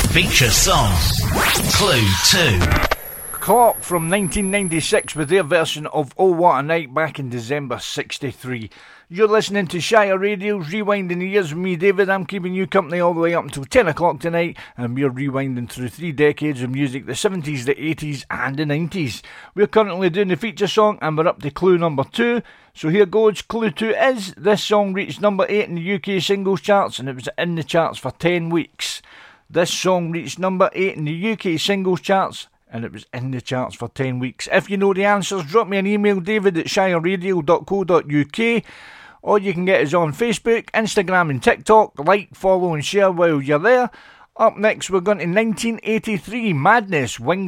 Feature song, Clue 2. Clock from 1996 with their version of Oh What a Night back in December 63. You're listening to Shire Radio's Rewinding the Years with me, David. I'm keeping you company all the way up until 10 o'clock tonight, and we're rewinding through 3 decades of music, the 70s, the 80s and the 90s. We're currently doing the feature song and we're up to clue number 2. So here goes. Clue 2 is, this song reached number 8 in the UK singles charts and it was in the charts for 10 weeks. This song reached number 8 in the UK singles charts and it was in the charts for 10 weeks. If you know the answers, drop me an email, david@shireradio.co.uk, or you can get us on Facebook, Instagram and TikTok. Like, follow and share while you're there. Up next we're going to 1983, Madness, Wings